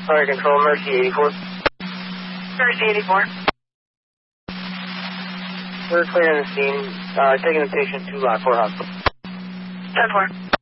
Fire Control, Mercy 84. Mercy 84. We're clearing the scene, taking the patient to Lockport Hospital. 10-4.